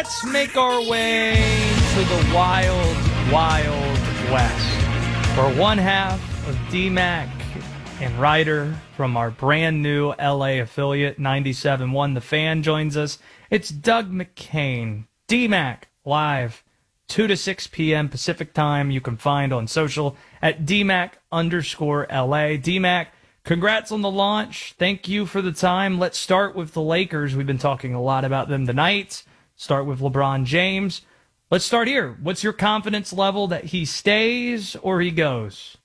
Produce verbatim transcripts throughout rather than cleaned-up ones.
Let's make our way to the wild, wild west, where one half of D-Mac and Ryder from our brand new L A affiliate, ninety-seven point one The Fan, joins us. It's Doug McCain, D-Mac, live, two to six p.m. Pacific time. You can find on social at DMAC underscore LA. D-Mac, congrats on the launch. Thank you for the time. Let's start with the Lakers. We've been talking a lot about them tonight. Start with LeBron James. Let's start here. What's your confidence level that he stays or he goes?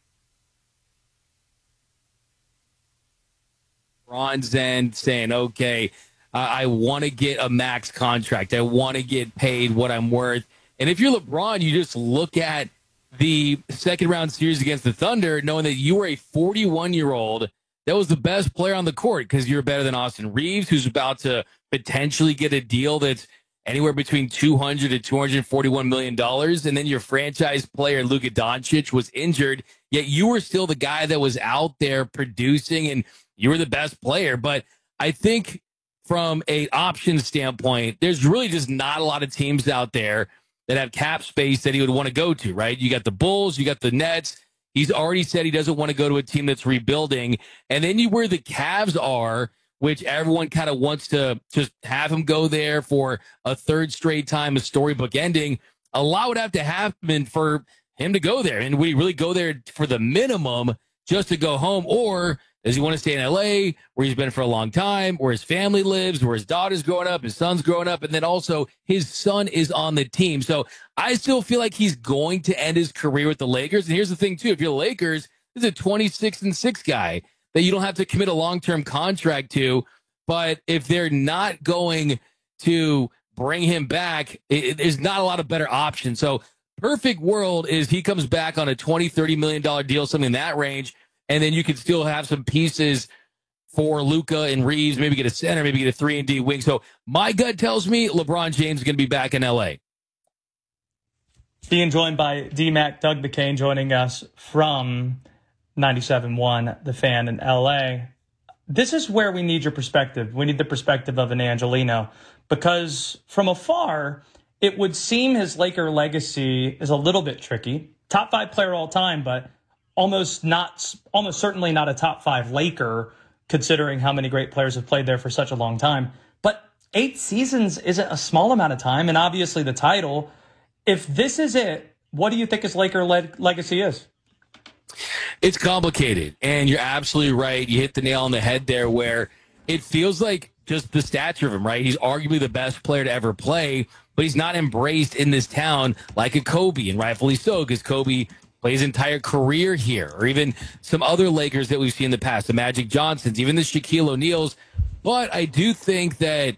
LeBron's end saying, okay, uh, I want to get a max contract. I want to get paid what I'm worth. And if you're LeBron, you just look at the second round series against the Thunder, knowing that you were a forty-one-year-old that was the best player on the court because you're better than Austin Reeves, who's about to potentially get a deal that's anywhere between two hundred to two hundred forty-one million dollars. And then your franchise player, Luka Doncic, was injured, yet you were still the guy that was out there producing, and you were the best player. But I think from an option standpoint, there's really just not a lot of teams out there that have cap space that he would want to go to, right? You got the Bulls, you got the Nets. He's already said he doesn't want to go to a team that's rebuilding. And then you where the Cavs are, which everyone kind of wants to just have him go there for a third straight time, a storybook ending. A lot would have to happen for him to go there. And would he really go there for the minimum just to go home? Or does he want to stay in L A, where he's been for a long time, where his family lives, where his daughter's growing up, his son's growing up, and then also his son is on the team? So I still feel like he's going to end his career with the Lakers. And here's the thing, too. If you're the Lakers, this is a twenty-six and six guy that you don't have to commit a long-term contract to. But if they're not going to bring him back, it, there's not a lot of better options. So perfect world is he comes back on a twenty, thirty million dollars deal, something in that range. And then you can still have some pieces for Luka and Reeves, maybe get a center, maybe get a three and D wing. So my gut tells me LeBron James is going to be back in L A. Being joined by D-Mac, Doug McCain, joining us from ninety-seven point one The Fan in L A. This is where we need your perspective. We need the perspective of an Angelino, because from afar, it would seem his Laker legacy is a little bit tricky. Top five player all time, but almost not, almost certainly not a top five Laker, considering how many great players have played there for such a long time. But eight seasons isn't a small amount of time, and obviously the title. If this is it, what do you think his Laker le- legacy is? It's complicated, and you're absolutely right. You hit the nail on the head there, where it feels like just the stature of him, right? He's arguably the best player to ever play, but he's not embraced in this town like a Kobe, and rightfully so, because Kobe played his entire career here, or even some other Lakers that we've seen in the past, the Magic Johnsons, even the Shaquille O'Neals. But I do think that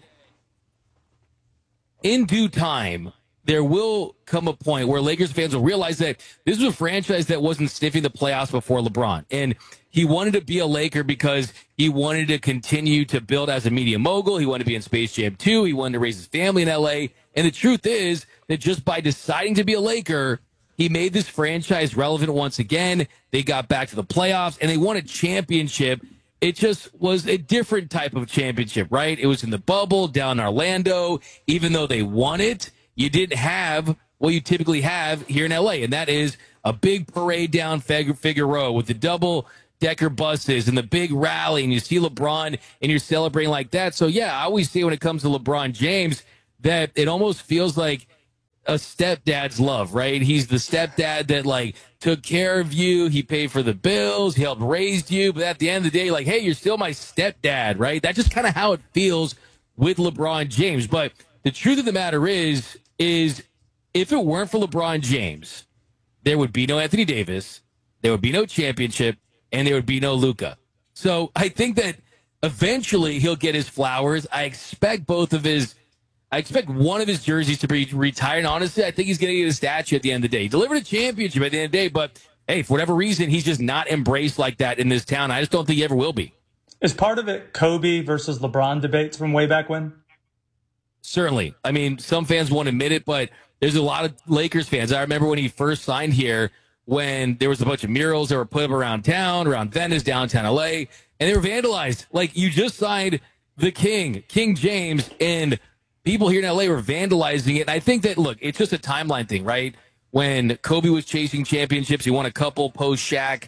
in due time, there will come a point where Lakers fans will realize that this was a franchise that wasn't sniffing the playoffs before LeBron. And he wanted to be a Laker because he wanted to continue to build as a media mogul. He wanted to be in Space Jam two. He wanted to raise his family in L A. And the truth is that just by deciding to be a Laker, he made this franchise relevant once again. They got back to the playoffs, and they won a championship. It just was a different type of championship, right? It was in the bubble down in Orlando. Even though they won it, you didn't have what you typically have here in L A, and that is a big parade down Fig- Figueroa with the double-decker buses and the big rally, and you see LeBron, and you're celebrating like that. So, yeah, I always say when it comes to LeBron James that it almost feels like a stepdad's love, right? He's the stepdad that, like, took care of you. He paid for the bills. He helped raise you. But at the end of the day, like, hey, you're still my stepdad, right? That's just kind of how it feels with LeBron James. But the truth of the matter is, is if it weren't for LeBron James, there would be no Anthony Davis, there would be no championship, and there would be no Luka. So I think that eventually he'll get his flowers. I expect both of his I expect one of his jerseys to be retired. Honestly, I think he's going to get a statue at the end of the day. He delivered a championship at the end of the day, but, hey, for whatever reason, he's just not embraced like that in this town. I just don't think he ever will be. Is part of it Kobe versus LeBron debates from way back when? Certainly. I mean, some fans won't admit it, but there's a lot of Lakers fans. I remember when he first signed here, when there was a bunch of murals that were put up around town, around Venice, downtown L A, and they were vandalized. Like, you just signed the King, King James, and people here in L A were vandalizing it. And I think that, look, it's just a timeline thing, right? When Kobe was chasing championships, he won a couple post-Shaq.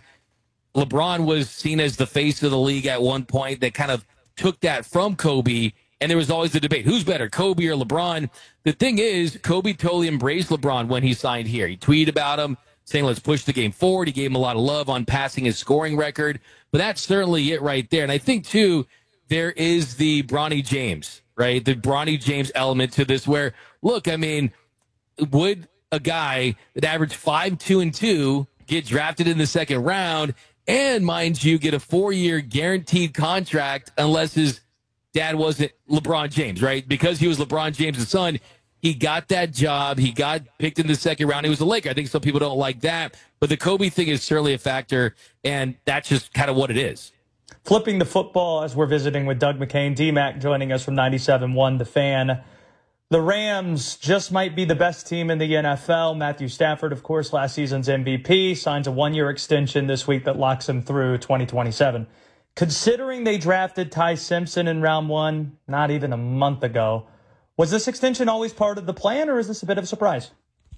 LeBron was seen as the face of the league at one point that kind of took that from Kobe. And there was always the debate, who's better, Kobe or LeBron? The thing is, Kobe totally embraced LeBron when he signed here. He tweeted about him, saying, let's push the game forward. He gave him a lot of love on passing his scoring record. But that's certainly it right there. And I think, too, there is the Bronny James, right? The Bronny James element to this where, look, I mean, would a guy that averaged five, two, and two get drafted in the second round and, mind you, get a four-year guaranteed contract unless his dad wasn't LeBron James, right? Because he was LeBron James' son, he got that job. He got picked in the second round. He was a Laker. I think some people don't like that. But the Kobe thing is certainly a factor, and that's just kind of what it is. Flipping the football as we're visiting with Doug McCain, D-Mac joining us from ninety-seven point one The Fan. The Rams just might be the best team in the N F L. Matthew Stafford, of course, last season's M V P, signs a one-year extension this week that locks him through twenty twenty-seven. Considering they drafted Ty Simpson in round one not even a month ago, was this extension always part of the plan, or is this a bit of a surprise?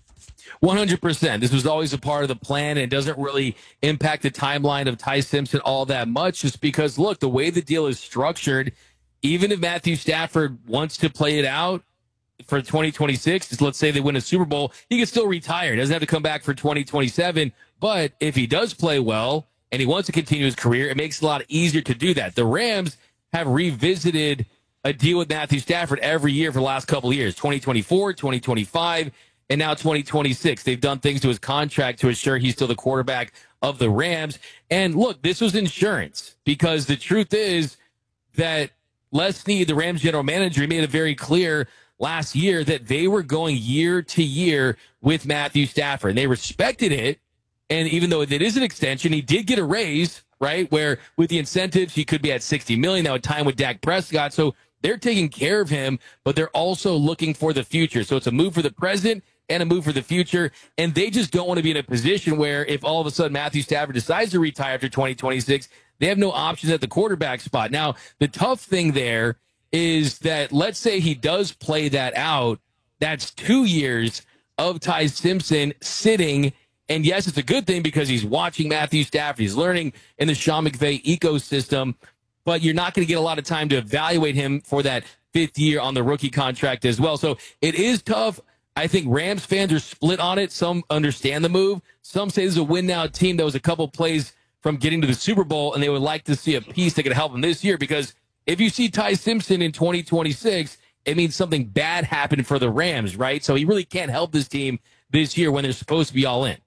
one hundred percent. This was always a part of the plan, and it doesn't really impact the timeline of Ty Simpson all that much, just because, look, the way the deal is structured, even if Matthew Stafford wants to play it out for twenty twenty-six, let's say they win a Super Bowl, he can still retire. He doesn't have to come back for twenty twenty-seven. But if he does play well and he wants to continue his career, it makes it a lot easier to do that. The Rams have revisited a deal with Matthew Stafford every year for the last couple of years, twenty twenty-four, twenty twenty-five, and now twenty twenty-six. They've done things to his contract to ensure he's still the quarterback of the Rams. And look, this was insurance, because the truth is that Les Snead, the Rams general manager, he made it very clear last year that they were going year to year with Matthew Stafford. And they respected it. And even though it is an extension, he did get a raise, right? Where with the incentives, he could be at sixty million dollars. That would time with Dak Prescott. So they're taking care of him, but they're also looking for the future. So it's a move for the present and a move for the future. And they just don't want to be in a position where if all of a sudden Matthew Stafford decides to retire after twenty twenty-six, they have no options at the quarterback spot. Now, the tough thing there is that let's say he does play that out. That's two years of Ty Simpson sitting. And yes, it's a good thing because he's watching Matthew Stafford. He's learning in the Sean McVay ecosystem. But you're not going to get a lot of time to evaluate him for that fifth year on the rookie contract as well. So it is tough. I think Rams fans are split on it. Some understand the move. Some say this is a win-now team that was a couple plays from getting to the Super Bowl, and they would like to see a piece that could help them this year, because if you see Ty Simpson in twenty twenty-six, it means something bad happened for the Rams, right? So he really can't help this team this year when they're supposed to be all in.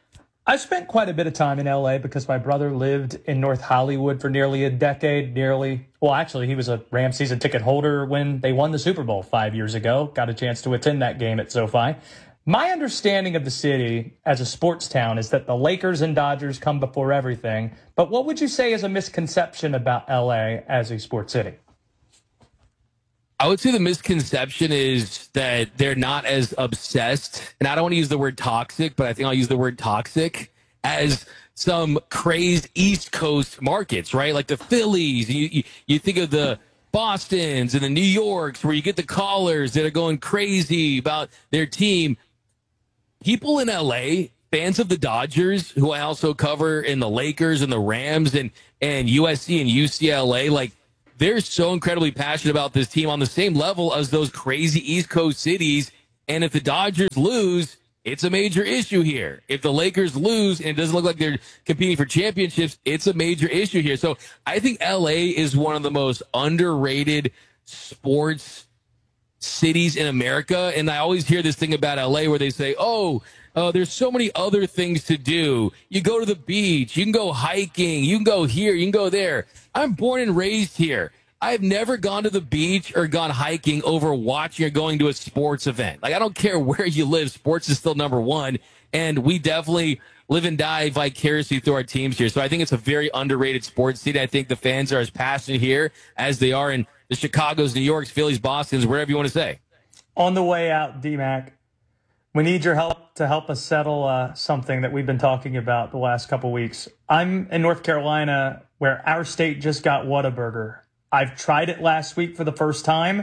I spent quite a bit of time in L A because my brother lived in North Hollywood for nearly a decade, nearly. Well, actually, he was a Rams season ticket holder when they won the Super Bowl five years ago. Got a chance to attend that game at SoFi. My understanding of the city as a sports town is that the Lakers and Dodgers come before everything. But what would you say is a misconception about L A as a sports city? I would say the misconception is that they're not as obsessed, and I don't want to use the word toxic, but I think I'll use the word toxic, as some crazed East Coast markets, right? Like the Phillies. You, you, you think of the Bostons and the New Yorks, where you get the callers that are going crazy about their team. People in L A, fans of the Dodgers, who I also cover, in the Lakers and the Rams and, and U S C and U C L A, like, they're so incredibly passionate about this team on the same level as those crazy East Coast cities. And if the Dodgers lose, it's a major issue here. If the Lakers lose and it doesn't look like they're competing for championships, it's a major issue here. So I think L A is one of the most underrated sports cities in America. And I always hear this thing about L A where they say, oh, uh, there's so many other things to do. You go to the beach, you can go hiking, you can go here, you can go there. I'm born and raised here. I've never gone to the beach or gone hiking over watching or going to a sports event. Like, I don't care where you live. Sports is still number one. And we definitely live and die vicariously through our teams here. So I think it's a very underrated sports city. I think the fans are as passionate here as they are in the Chicagos, New Yorks, Phillies, Bostons, wherever you want to say. On the way out, D-Mac, we need your help to help us settle uh, something that we've been talking about the last couple weeks. I'm in North Carolina, where our state just got Whataburger. I've tried it last week for the first time.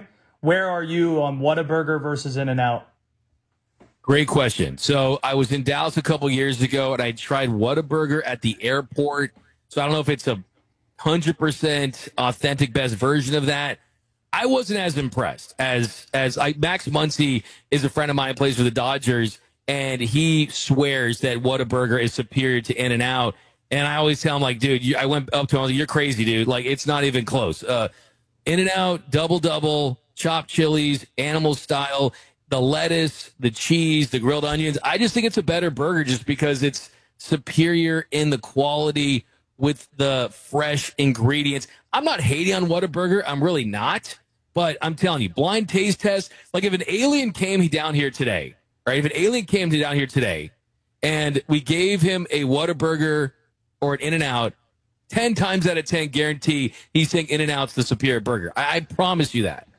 where are you on Whataburger versus In-N-Out? Great question. So I was in Dallas a couple years ago, and I tried Whataburger at the airport. So I don't know if it's a one hundred percent authentic best version of that. I wasn't as impressed as as I, Max Muncy is a friend of mine, plays for the Dodgers, and he swears that Whataburger is superior to In-N-Out. And I always tell him, like, dude, you, I went up to him, I was like, you're crazy, dude. Like, it's not even close. Uh, In-N-Out, double-double, chopped chilies, animal style, the lettuce, the cheese, the grilled onions. I just think it's a better burger just because it's superior in the quality with the fresh ingredients. I'm not hating on Whataburger. I'm really not. But I'm telling you, blind taste test, like if an alien came down here today, right? If an alien came down here today and we gave him a Whataburger or an In-N-Out, ten times out of ten, guarantee he's saying In-N-Out's the superior burger. I, I promise you that.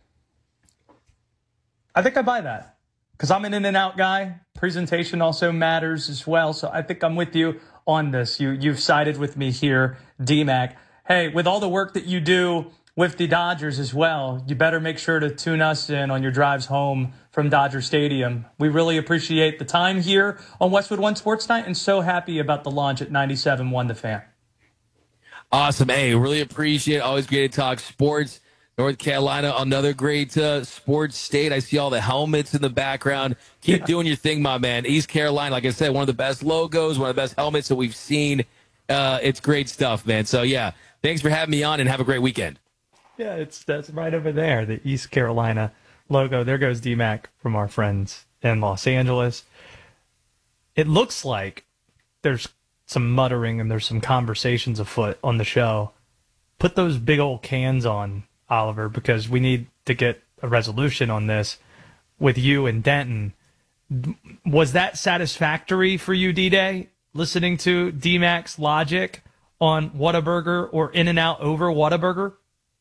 I think I buy that because I'm an In-N-Out guy. Presentation also matters as well. So I think I'm with you on this. You, you've sided with me here, D-Mac. Hey, with all the work that you do with the Dodgers as well, you better make sure to tune us in on your drives home from Dodger Stadium. We really appreciate the time here on Westwood One Sports Night and so happy about the launch at ninety-seven point one The Fan. Awesome. Hey, really appreciate it. Always great to talk sports. North Carolina, another great uh, sports state. I see all the helmets in the background. Keep yeah. doing your thing, my man. East Carolina, like I said, one of the best logos, one of the best helmets that we've seen. Uh, it's great stuff, man. So, yeah, thanks for having me on, and have a great weekend. Yeah, it's that's right over there, the East Carolina logo. There goes D-Mac from our friends in Los Angeles. It looks like there's some muttering and there's some conversations afoot on the show. Put those big old cans on, Oliver, because we need to get a resolution on this with you and Denton. Was that satisfactory for you, D-Day, listening to D-Mac's logic on Whataburger or In-N-Out over Whataburger?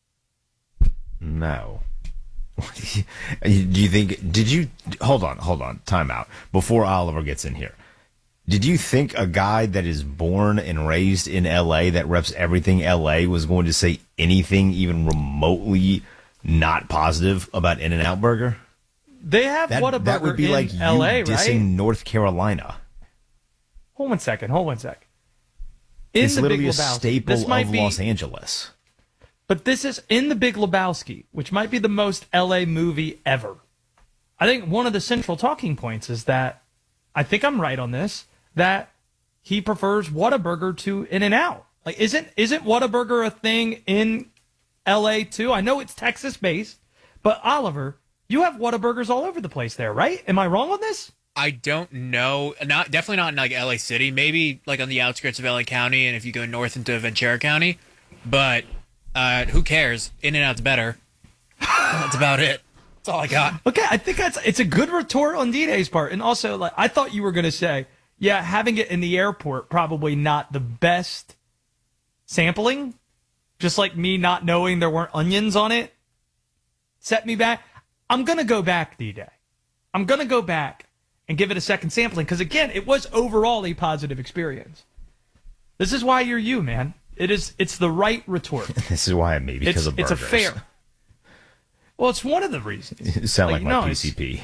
No. Do you think, did you, hold on, hold on, time out, before Oliver gets in here. Did you think a guy that is born and raised in L A that reps everything L A was going to say anything even remotely not positive about In-N-Out Burger? They have that, Whataburger that would be in like you L A, dissing right? North Carolina. Hold one second, hold one second. In it's the literally Big a Lebowski, staple this might of be, Los Angeles. But this is in the Big Lebowski, which might be the most L A movie ever. I think one of the central talking points is that, I think I'm right on this, that he prefers Whataburger to In-N-Out. Like, isn't isn't Whataburger a thing in L A too? I know it's Texas based, but Oliver, you have Whataburgers all over the place there, right? Am I wrong on this? I don't know. Not definitely not in like L A City. Maybe like on the outskirts of L A County, and if you go north into Ventura County. But uh, who cares? In-N-Out's better. That's about it. That's all I got. Okay, I think that's it's a good retort on D-Day's part, and also like I thought you were going to say, yeah, having it in the airport probably not the best sampling. Just like me not knowing there weren't onions on it set me back. I'm going to go back, D-Day. I'm going to go back and give it a second sampling because, again, it was overall a positive experience. This is why you're you, man. It is. It's the right retort. This is why I'm me, because it's, of burgers. It's a fair. Well, it's one of the reasons. You sound like, like my no, P C P.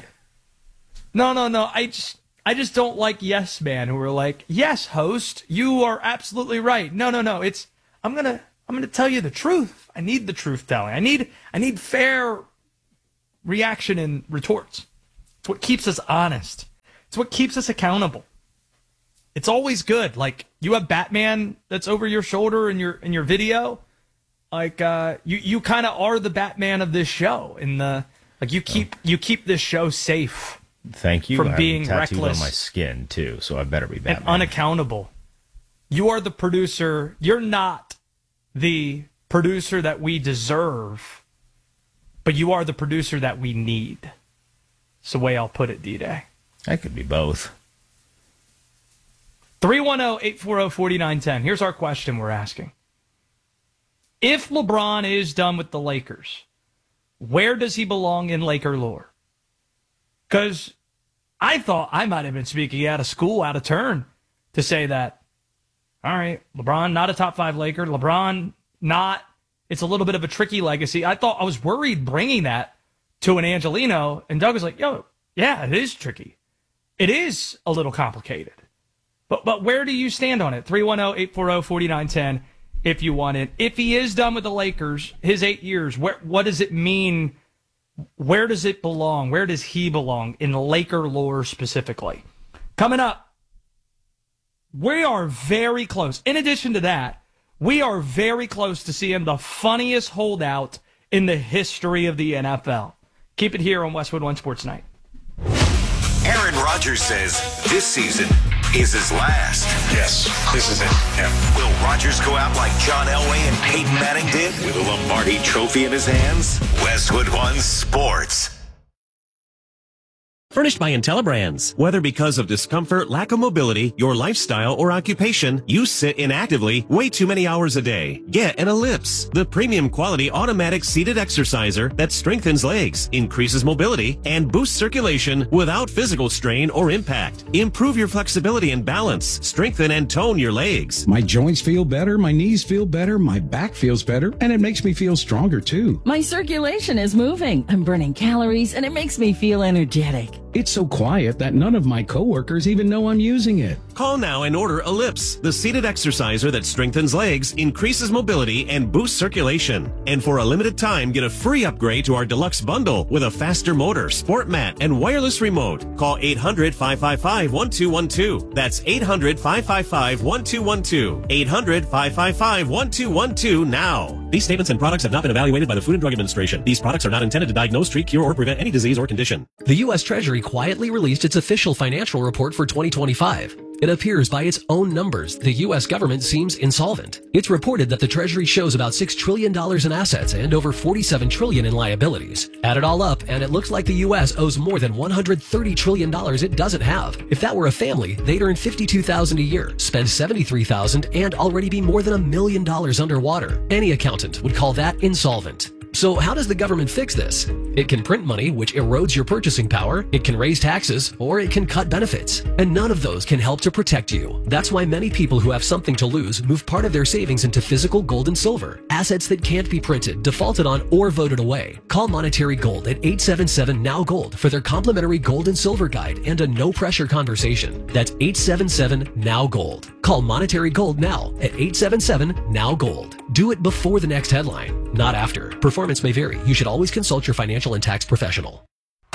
No, no, no. I just, I just don't like yes man who are like, yes, host, you are absolutely right. No, no, no. It's I'm gonna I'm gonna tell you the truth. I need the truth telling. I need I need fair reaction and retorts. It's what keeps us honest. It's what keeps us accountable. It's always good. Like you have Batman that's over your shoulder in your in your video. Like uh, you you kind of are the Batman of this show. In the like you keep oh. you keep this show safe. Thank you. From I being have tattooed reckless on my skin too, so I better be Batman. And unaccountable. You are the producer. You're not the producer that we deserve, but you are the producer that we need. It's the way I'll put it, D-Day. I could be both. three one zero, eight four zero, four nine one zero. Here's our question we're asking. If LeBron is done with the Lakers, where does he belong in Laker lore? Because I thought I might have been speaking out of school, out of turn, to say that, all right, LeBron, not a top five Laker. LeBron, not, it's a little bit of a tricky legacy. I thought I was worried bringing that to an Angelino, and Doug was like, yo, yeah, it is tricky. It is a little complicated. But but where do you stand on it? three one zero, eight four zero, four nine one zero if you want it. If he is done with the Lakers, his eight years, where, what does it mean? Where does it belong? Where does he belong in Laker lore specifically? Coming up, we are very close. In addition to that, we are very close to seeing the funniest holdout in the history of the N F L. Keep it here on Westwood One Sports Night. Aaron Rodgers says this season is his last. Yes, this is it. Yeah. Will Rodgers go out like John Elway and Peyton Manning did with a Lombardi trophy in his hands? Westwood One Sports. Furnished by IntelliBrands. Whether because of discomfort, lack of mobility, your lifestyle, or occupation, you sit inactively way too many hours a day. Get an Ellipse, the premium quality automatic seated exerciser that strengthens legs, increases mobility, and boosts circulation without physical strain or impact. Improve your flexibility and balance. Strengthen and tone your legs. My joints feel better, my knees feel better, my back feels better, and it makes me feel stronger too. My circulation is moving. I'm burning calories, and it makes me feel energetic. It's so quiet that none of my coworkers even know I'm using it. Call now and order Ellipse, the seated exerciser that strengthens legs, increases mobility, and boosts circulation. And for a limited time, get a free upgrade to our deluxe bundle with a faster motor, sport mat, and wireless remote. Call eight hundred, five five five, one two one two. That's eight hundred, five five five, one two one two. eight hundred, five five five, one two one two now. These statements and products have not been evaluated by the Food and Drug Administration. These products are not intended to diagnose, treat, cure, or prevent any disease or condition. The U S Treasury quietly released its official financial report for twenty twenty-five. It appears by its own numbers, the U S government seems insolvent. It's reported that the Treasury shows about six trillion dollars in assets and over forty-seven trillion dollars in liabilities. Add it all up, and it looks like the U S owes more than one hundred thirty trillion dollars it doesn't have. If that were a family, they'd earn fifty-two thousand dollars a year, spend seventy-three thousand dollars, and already be more than a million dollars underwater. Any accountant would call that insolvent. So how does the government fix this? It can print money, which erodes your purchasing power, it can raise taxes, or it can cut benefits. And none of those can help to protect you. That's why many people who have something to lose move part of their savings into physical gold and silver, assets that can't be printed, defaulted on, or voted away. Call Monetary Gold at eight seven seven, N O W Gold for their complimentary gold and silver guide and a no-pressure conversation. That's eight seven seven, N O W Gold. Call Monetary Gold now at eight seven seven, N O W Gold. Do it before the next headline, not after. Performance may vary. You should always consult your financial and tax professional.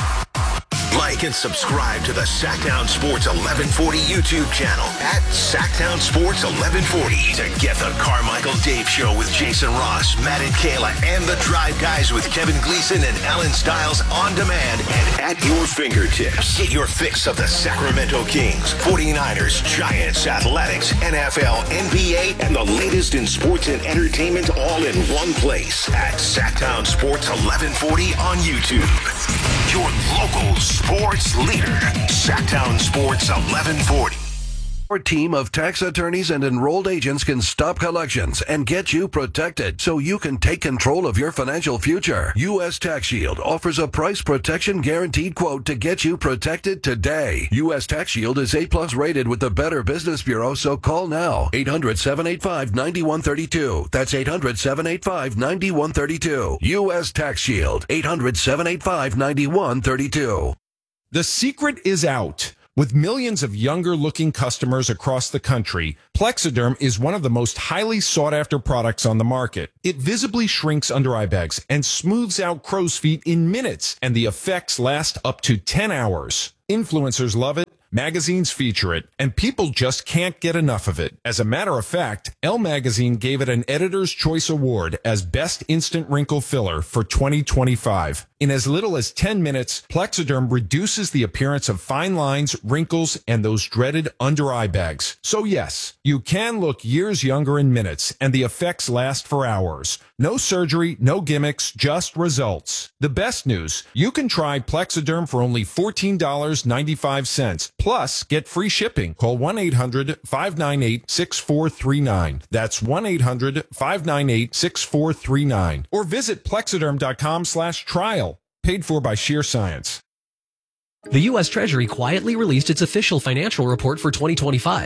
Like and subscribe to the Sacktown Sports eleven forty YouTube channel at Sacktown Sports eleven forty to get the Carmichael Dave Show with Jason Ross, Matt and Kayla, and the Drive Guys with Kevin Gleason and Alan Stiles on demand and at your fingertips. Get your fix of the Sacramento Kings, forty-niners, Giants, Athletics, N F L, N B A, and the latest in sports and entertainment all in one place at Sacktown Sports eleven forty on YouTube. Your local sports leader, Sacktown Sports eleven forty. Our team of tax attorneys and enrolled agents can stop collections and get you protected so you can take control of your financial future. U S Tax Shield offers a price protection guaranteed quote to get you protected today. U S Tax Shield is A plus rated with the Better Business Bureau, so call now. eight hundred, seven eight five, nine one three two. That's eight hundred, seven eight five, nine one three two. U S Tax Shield. eight hundred, seven eight five, nine one three two. The secret is out. With millions of younger-looking customers across the country, Plexiderm is one of the most highly sought-after products on the market. It visibly shrinks under eye bags and smooths out crow's feet in minutes, and the effects last up to ten hours. Influencers love it, magazines feature it, and people just can't get enough of it. As a matter of fact, Elle Magazine gave it an Editor's Choice Award as Best Instant Wrinkle Filler for twenty twenty-five. In as little as ten minutes, Plexiderm reduces the appearance of fine lines, wrinkles, and those dreaded under-eye bags. So yes, you can look years younger in minutes, and the effects last for hours. No surgery, no gimmicks, just results. The best news, you can try Plexiderm for only fourteen dollars and ninety-five cents. Plus, get free shipping. Call one eight hundred, five nine eight, six four three nine. That's one eight hundred, five nine eight, six four three nine. Or visit Plexiderm.com slash trial. Paid for by Sheer Science. The U S Treasury quietly released its official financial report for twenty twenty-five.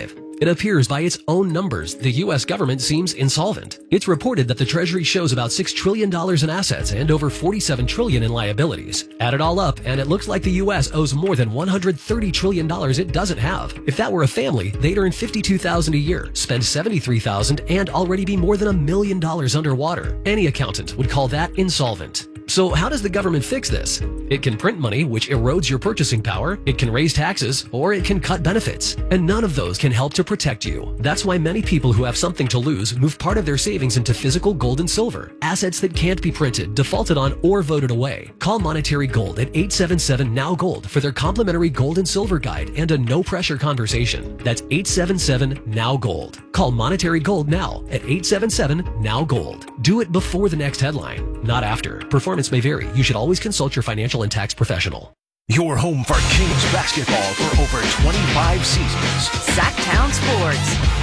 It appears by its own numbers, the U S government seems insolvent. It's reported that the Treasury shows about six trillion dollars in assets and over forty-seven trillion dollars in liabilities. Add it all up, and it looks like the U S owes more than one hundred thirty trillion dollars it doesn't have. If that were a family, they'd earn fifty-two thousand dollars a year, spend seventy-three thousand dollars, and already be more than a million dollars underwater. Any accountant would call that insolvent. So how does the government fix this? It can print money, which erodes your purchasing power, it can raise taxes, or it can cut benefits. And none of those can help to protect you. That's why many people who have something to lose move part of their savings into physical gold and silver, assets that can't be printed, defaulted on, or voted away. Call Monetary Gold at eight seven seven N O W Gold for their complimentary gold and silver guide and a no-pressure conversation. That's eight seven seven N O W Gold. Call Monetary Gold now at eight seven seven N O W Gold. Do it before the next headline, not after. Performance may vary. You should always consult your financial and tax professional. Your home for Kings basketball for over twenty-five seasons. Sacktown Sports.